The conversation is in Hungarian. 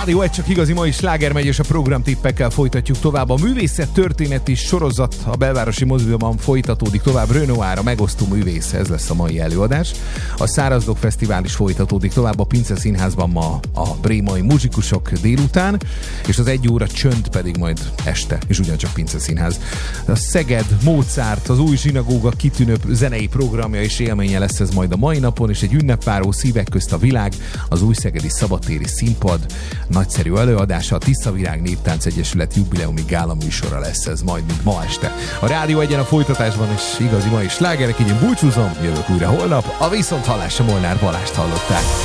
Rádió egy csak igazi mai sláger megy, és a programtippekkel folytatjuk tovább. A művészet történeti sorozat a Belvárosi Moziban folytatódik tovább. Renoir, a megosztó művész, ez lesz a mai előadás. A Szárazdog Fesztivál is folytatódik tovább a Pince Színházban ma a brémai muzsikusok délután, és az 1 óra csönd pedig majd este, és ugyancsak Pince Színház. A Szeged, Mozart, az új zsinagóga kitűnő zenei programja és élménye lesz ez majd a mai napon, és egy ünnepváró szívek közt a világ, az új szegedi szabadtéri színpad, nagyszerű előadása, a Tiszavirág Néptánc Egyesület jubileumi gála műsora lesz ez majd, mint ma este. A Rádió egyen a folytatásban, és igazi mai slágerek, így én búcsúzom, jövök újra holnap, a viszonthallásra Molnár Balást hallották.